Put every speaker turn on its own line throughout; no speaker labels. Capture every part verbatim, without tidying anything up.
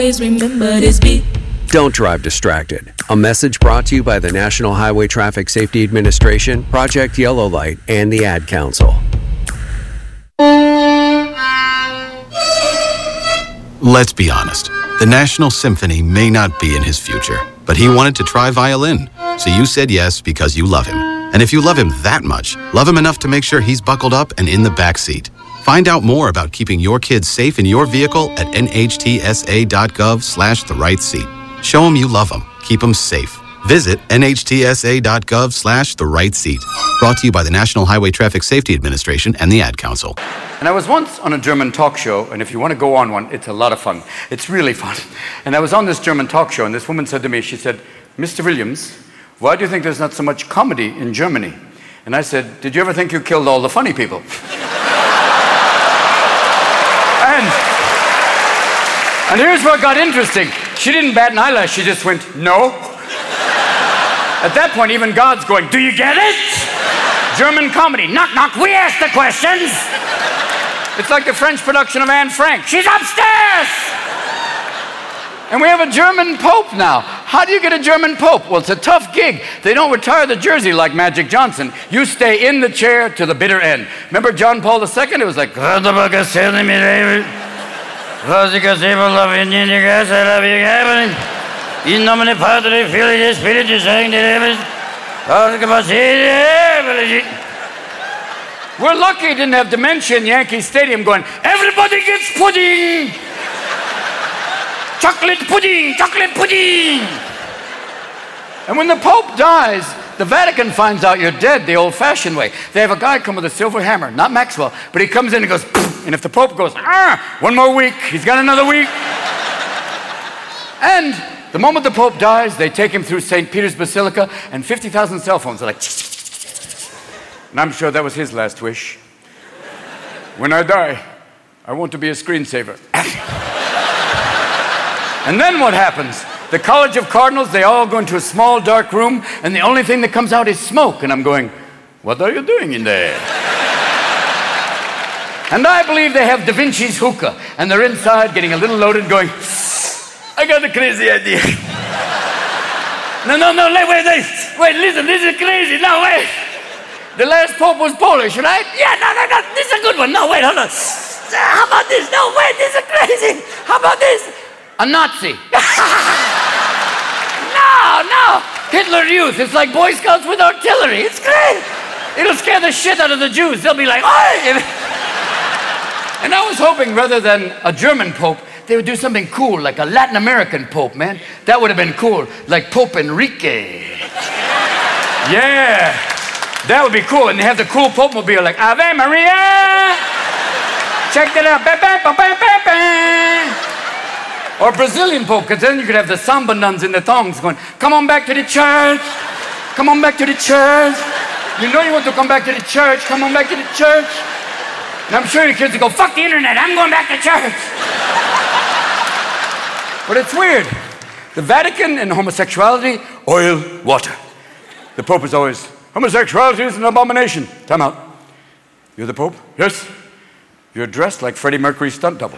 Remember this beat.
Don't drive distracted. A message brought to you by the National Highway Traffic Safety Administration, Project Yellow Light, and the Ad Council.
Let's be honest. The National Symphony may not be in his future, but he wanted to try violin. So you said yes because you love him. And if you love him that much, love him enough to make sure he's buckled up and in the back seat. Find out more about keeping your kids safe in your vehicle at nhtsa.gov slash the right seat. Show them you love them. Keep them safe. Visit nhtsa.gov slash the right seat. Brought to you by the National Highway Traffic Safety Administration and the Ad Council.
And I was once on a German talk show, and if you want to go on one, it's a lot of fun. It's really fun. And I was on this German talk show, and this woman said to me, she said, Mister Williams, why do you think there's not so much comedy in Germany? And I said, did you ever think you killed all the funny people? And, and here's what got interesting. She didn't bat an eyelash, she just went, no. At that point, even God's going, do you get it? German comedy, knock, knock, we ask the questions. It's like the French production of Anne Frank. She's upstairs! And we have a German Pope now. How do you get a German Pope? Well, it's a tough gig. They don't retire the jersey like Magic Johnson. You stay in the chair to the bitter end. Remember John Paul the Second? It was like,
in nomine Patri, Filii, Spiritus Sancti.
We're lucky he didn't have dementia in Yankee Stadium going, everybody gets pudding! Chocolate pudding! Chocolate pudding! And when the Pope dies, the Vatican finds out you're dead the old-fashioned way. They have a guy come with a silver hammer, not Maxwell, but he comes in and goes, poof, and if the Pope goes, ah, one more week, he's got another week. And the moment the Pope dies, they take him through Saint Peter's Basilica, and fifty thousand cell phones are like, and I'm sure that was his last wish. When I die, I want to be a screensaver. And then what happens? The College of Cardinals, they all go into a small dark room, and the only thing that comes out is smoke. And I'm going, what are you doing in there? And I believe they have Da Vinci's hookah, and they're inside getting a little loaded going, I got a crazy idea. no, no, no, wait, wait, wait, wait, listen, this is crazy, no, wait. The last Pope was Polish, right? Yeah, no, no, no, this is a good one. No, wait, hold on. How about this? No, wait, this is crazy. How about this? A Nazi. no, no. Hitler Youth. It's like Boy Scouts with artillery. It's great. It'll scare the shit out of the Jews. They'll be like, oh. And I was hoping rather than a German Pope, they would do something cool, like a Latin American Pope, man. That would have been cool, like Pope Enrique. Yeah. That would be cool. And they have the cool Pope mobile like, Ave Maria! Check that out. Ba, ba, ba, ba, ba, ba. Or Brazilian Pope, because then you could have the samba nuns in the thongs going, come on back to the church. Come on back to the church. You know you want to come back to the church. Come on back to the church. And I'm sure your kids will go, fuck the internet. I'm going back to church. But it's weird. The Vatican and homosexuality, oil, water. The Pope is always, homosexuality is an abomination. Time out. You're the Pope? Yes. You're dressed like Freddie Mercury's stunt double.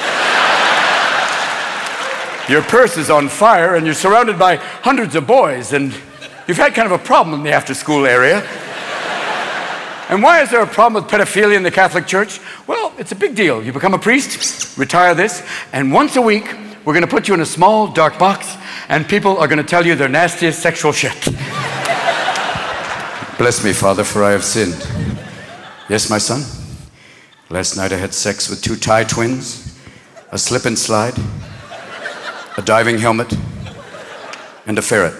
Your purse is on fire and you're surrounded by hundreds of boys and you've had kind of a problem in the after-school area. And why is there a problem with pedophilia in the Catholic Church? Well, it's a big deal. You become a priest, retire this, and once a week, we're going to put you in a small, dark box, and people are going to tell you their nastiest sexual shit. Bless me, Father, for I have sinned. Yes, my son? Last night I had sex with two Thai twins, a slip and slide, a diving helmet, and a ferret.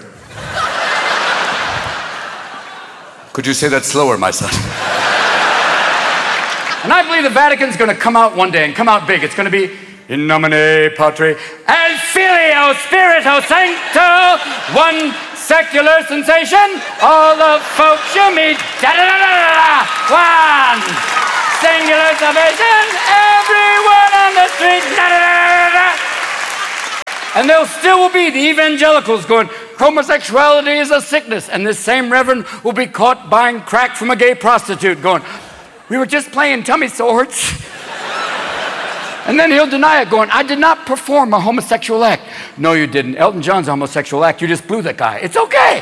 Could you say that slower, my son? And I believe the Vatican's going to come out one day and come out big. It's going to be in nomine Patri et Filio Spirito Sancto, one secular sensation, all the folks you meet, da-da-da-da-da, one singular salvation, everyone on the street, da-da-da-da-da. And there still will be the evangelicals going, homosexuality is a sickness. And this same reverend will be caught buying crack from a gay prostitute going, we were just playing tummy swords. And then he'll deny it, going, I did not perform a homosexual act. No, you didn't. Elton John's a homosexual act. You just blew that guy. It's okay.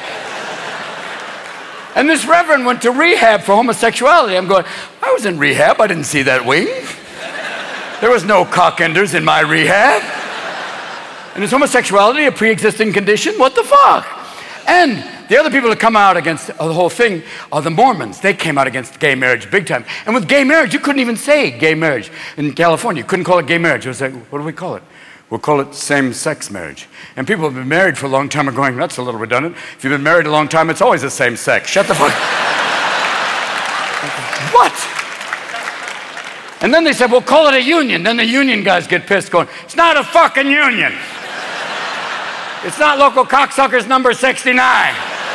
And this reverend went to rehab for homosexuality. I'm going, I was in rehab. I didn't see that wing. There was no cockenders in my rehab. And is homosexuality a pre-existing condition? What the fuck? And the other people that come out against the whole thing are the Mormons. They came out against gay marriage big time. And with gay marriage, you couldn't even say gay marriage. In California, you couldn't call it gay marriage. It was like, what do we call it? We'll call it same-sex marriage. And people who have been married for a long time are going, that's a little redundant. If you've been married a long time, it's always the same sex. Shut the fuck up. What? And then they said, we'll call it a union. Then the union guys get pissed going, it's not a fucking union. It's not local cocksuckers number sixty-nine.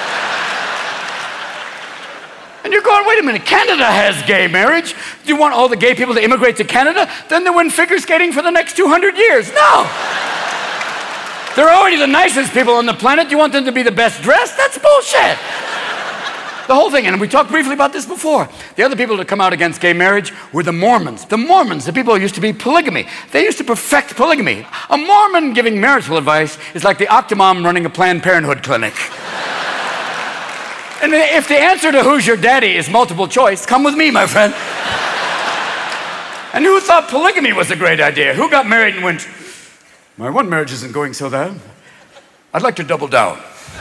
And you're going, wait a minute, Canada has gay marriage. Do you want all the gay people to immigrate to Canada? Then they win figure skating for the next two hundred years. No. They're already the nicest people on the planet. You want them to be the best dressed? That's bullshit. The whole thing, and we talked briefly about this before. The other people to come out against gay marriage were the Mormons. The Mormons, the people who used to be polygamy. They used to perfect polygamy. A Mormon giving marital advice is like the Octomom running a Planned Parenthood clinic. And if the answer to who's your daddy is multiple choice, come with me, my friend. And who thought polygamy was a great idea? Who got married and went, my one marriage isn't going so bad. I'd like to double down.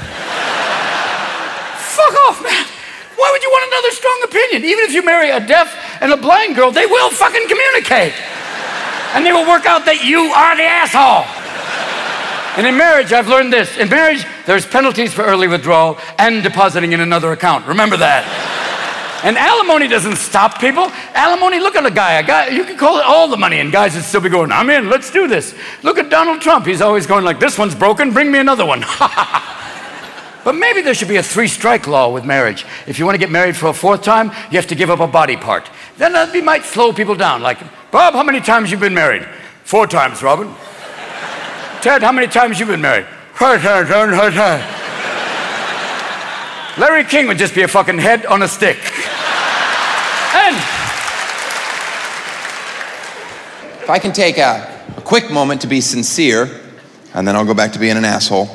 Fuck off, man. Why would you want another strong opinion? Even if you marry a deaf and a blind girl, they will fucking communicate. And they will work out that you are the asshole. And in marriage, I've learned this. In marriage, there's penalties for early withdrawal and depositing in another account. Remember that. And alimony doesn't stop people. Alimony, look at a guy. A guy, you can call it all the money, and guys would still be going, I'm in, let's do this. Look at Donald Trump. He's always going like, this one's broken, bring me another one. But maybe there should be a three-strike law with marriage. If you want to get married for a fourth time, you have to give up a body part. Then that might slow people down. Like, Bob, how many times you been married? Four times, Robin. Ted, how many times you been married? Larry King would just be a fucking head on a stick. And
if I can take a, a quick moment to be sincere, and then I'll go back to being an asshole.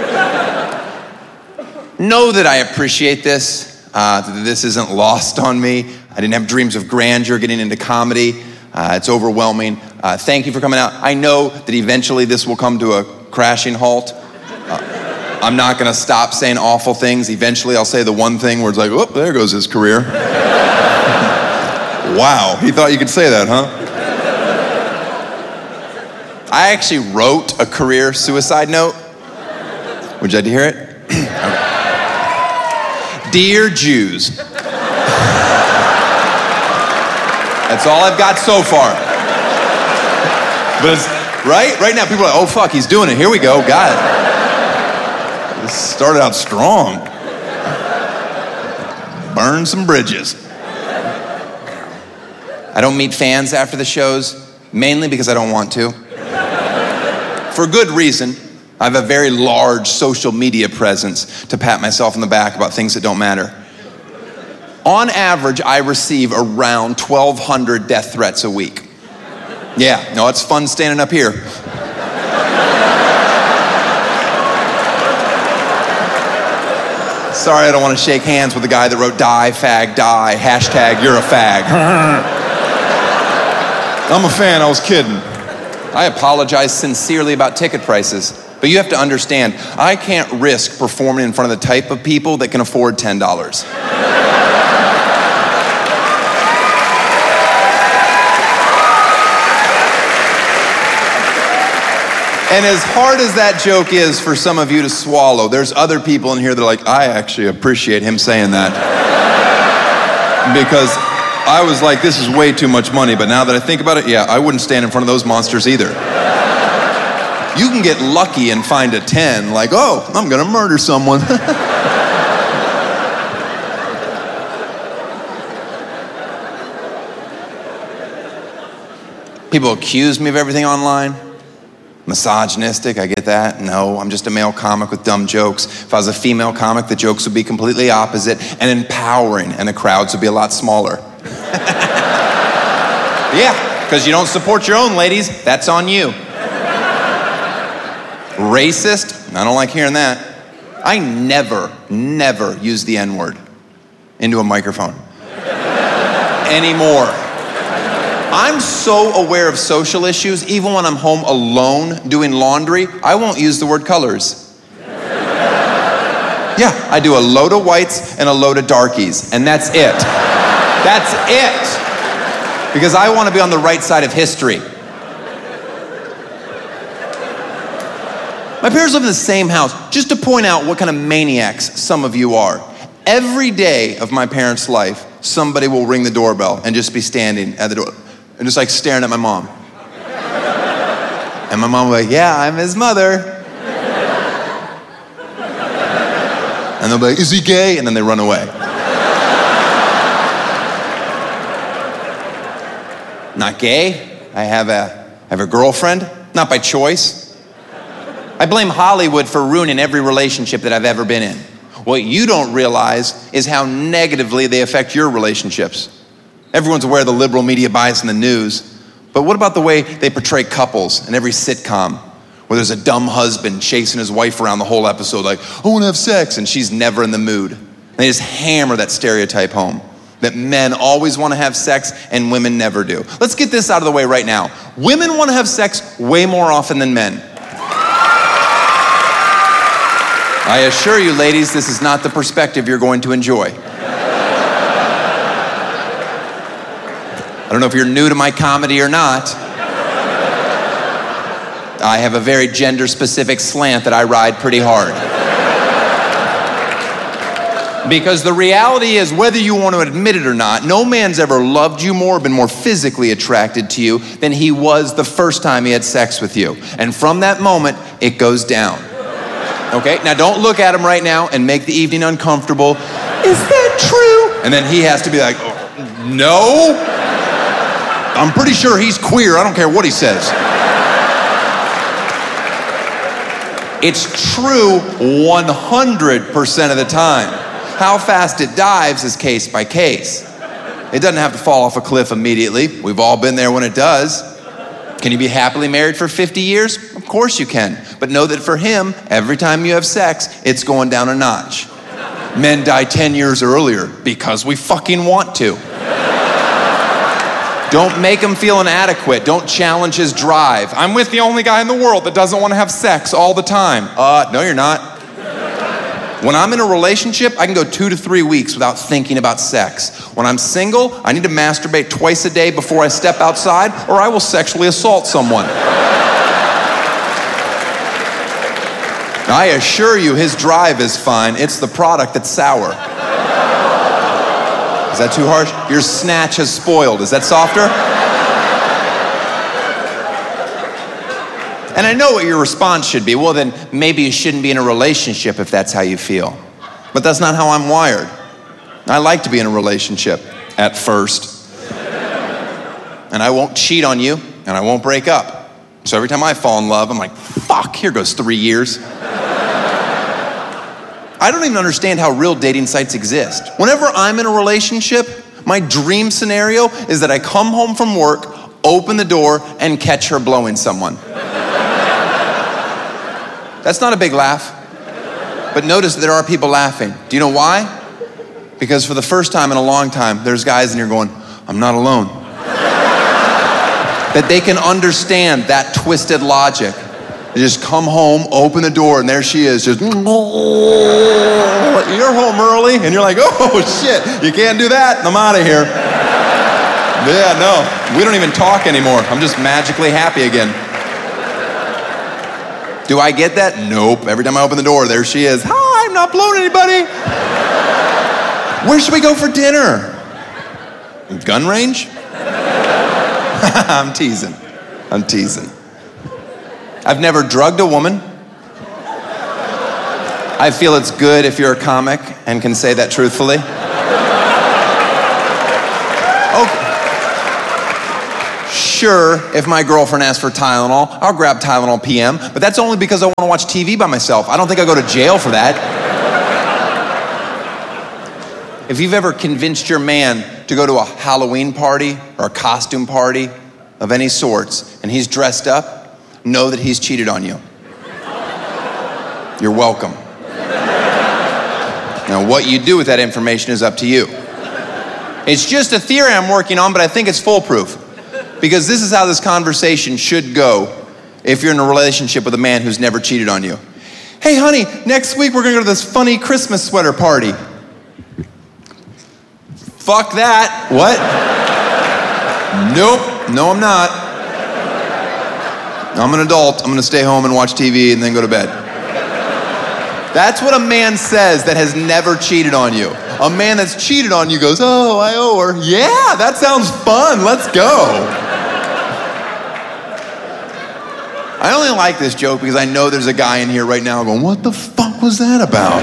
Know that I appreciate this, uh, that this isn't lost on me. I didn't have dreams of grandeur getting into comedy. Uh, it's overwhelming. Uh, thank you for coming out. I know that eventually this will come to a crashing halt. Uh, I'm not gonna stop saying awful things. Eventually I'll say the one thing where it's like, oh, there goes his career. Wow, he thought you could say that, huh? I actually wrote a career suicide note. Would you like to hear it? Okay. Dear Jews. That's all I've got so far. But it's, right? Right now, people are like, oh, fuck, he's doing it. Here we go, got it. This started out strong. Burn some bridges. I don't meet fans after the shows, mainly because I don't want to. For good reason. I have a very large social media presence to pat myself on the back about things that don't matter. On average, I receive around twelve hundred death threats a week. Yeah, no, it's fun standing up here. Sorry, I don't want to shake hands with the guy that wrote die, fag, die, hashtag you're a fag. I'm a fan, I was kidding. I apologize sincerely about ticket prices. But you have to understand, I can't risk performing in front of the type of people that can afford ten dollars. And as hard as that joke is for some of you to swallow, there's other people in here that are like, I actually appreciate him saying that. Because I was like, this is way too much money, but now that I think about it, yeah, I wouldn't stand in front of those monsters either. You can get lucky and find a ten, like, oh, I'm gonna murder someone. People accuse me of everything online. Misogynistic, I get that. No, I'm just a male comic with dumb jokes. If I was a female comic, the jokes would be completely opposite and empowering, and the crowds would be a lot smaller. Yeah. Because you don't support your own ladies, that's on you. Racist? I don't like hearing that. I never, never use the N-word into a microphone anymore. I'm so aware of social issues, even when I'm home alone doing laundry, I won't use the word colors. Yeah, I do a load of whites and a load of darkies, and that's it. That's it. Because I want to be on the right side of history. My parents live in the same house, just to point out what kind of maniacs some of you are. Every day of my parents' life, somebody will ring the doorbell and just be standing at the door and just like staring at my mom. And my mom will be like, yeah, I'm his mother. And they'll be like, is he gay? And then they run away. Not gay. I have a, I have a girlfriend, not by choice. I blame Hollywood for ruining every relationship that I've ever been in. What you don't realize is how negatively they affect your relationships. Everyone's aware of the liberal media bias in the news, but what about the way they portray couples in every sitcom, where there's a dumb husband chasing his wife around the whole episode like, I want to have sex, and she's never in the mood. And they just hammer that stereotype home, that men always want to have sex and women never do. Let's get this out of the way right now. Women want to have sex way more often than men. I assure you, ladies, this is not the perspective you're going to enjoy. I don't know if you're new to my comedy or not. I have a very gender-specific slant that I ride pretty hard. Because the reality is, whether you want to admit it or not, no man's ever loved you more, been more physically attracted to you than he was the first time he had sex with you. And from that moment, it goes down. Okay, now don't look at him right now and make the evening uncomfortable. Is that true? And then he has to be like, oh, no. I'm pretty sure he's queer. I don't care what he says. It's true one hundred percent of the time. How fast it dives is case by case. It doesn't have to fall off a cliff immediately. We've all been there when it does. Can you be happily married for fifty years? Of course you can. But know that for him, every time you have sex, it's going down a notch. Men die ten years earlier because we fucking want to. Don't make him feel inadequate. Don't challenge his drive. I'm with the only guy in the world that doesn't want to have sex all the time. Uh, no, you're not. When I'm in a relationship, I can go two to three weeks without thinking about sex. When I'm single, I need to masturbate twice a day before I step outside, or I will sexually assault someone. I assure you, his drive is fine. It's the product that's sour. Is that too harsh? Your snatch has spoiled. Is that softer? And I know what your response should be. Well, then maybe you shouldn't be in a relationship if that's how you feel. But that's not how I'm wired. I like to be in a relationship at first. And I won't cheat on you, and I won't break up. So every time I fall in love, I'm like, fuck, here goes three years. I don't even understand how real dating sites exist. Whenever I'm in a relationship, my dream scenario is that I come home from work, open the door, and catch her blowing someone. That's not a big laugh. But notice that there are people laughing. Do you know why? Because for the first time in a long time, there's guys in here going, I'm not alone. That they can understand that twisted logic. They just come home, open the door, and there she is, just, you're home early, and you're like, oh shit, you can't do that, I'm out of here. Yeah, no, we don't even talk anymore. I'm just magically happy again. Do I get that? Nope. Every time I open the door, there she is. Hi, I'm not blowing anybody. Where should we go for dinner? Gun range? I'm teasing. I'm teasing. I've never drugged a woman. I feel it's good if you're a comic and can say that truthfully. Okay. Sure, if my girlfriend asks for Tylenol, I'll grab Tylenol P M, but that's only because I want to watch T V by myself. I don't think I go to jail for that. If you've ever convinced your man to go to a Halloween party or a costume party, of any sorts and he's dressed up, know that he's cheated on you. You're welcome. Now, what you do with that information is up to you. It's just a theory I'm working on, but I think it's foolproof. Because this is how this conversation should go if you're in a relationship with a man who's never cheated on you. Hey, honey, next week we're gonna go to this funny Christmas sweater party. Fuck that. What? Nope. No, I'm not. I'm an adult. I'm gonna stay home and watch T V and then go to bed. That's what a man says that has never cheated on you. A man that's cheated on you goes, oh, I owe her. Yeah, that sounds fun. Let's go. I only like this joke because I know there's a guy in here right now going, what the fuck was that about?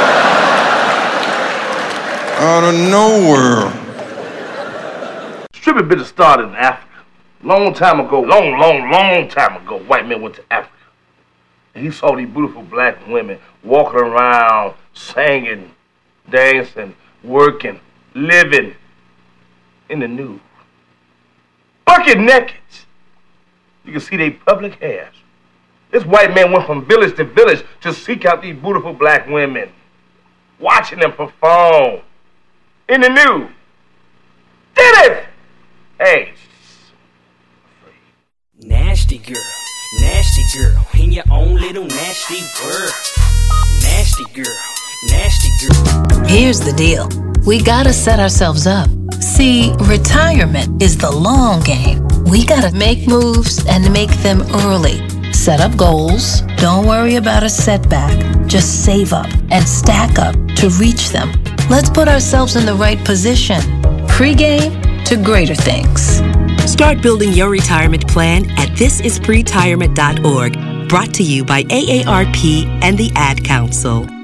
Out of nowhere.
Stripping business started in Africa. Long time ago, long, long, long time ago, white men went to Africa. And he saw these beautiful black women walking around, singing, dancing, working, living in the nude. Bucket naked. You can see their public hairs. This white man went from village to village to seek out these beautiful black women, watching them perform in the nude. Did it! Hey.
Nasty girl, nasty girl, in your own little nasty world. Nasty girl, nasty girl.
Here's the deal. We gotta set ourselves up. See, retirement is the long game. We gotta make moves and make them early. Set up goals. Don't worry about a setback. Just save up and stack up to reach them. Let's put ourselves in the right position. Pre-game to greater things.
Start building your retirement plan at this is pretirement dot org. Brought to you by A A R P and the Ad Council.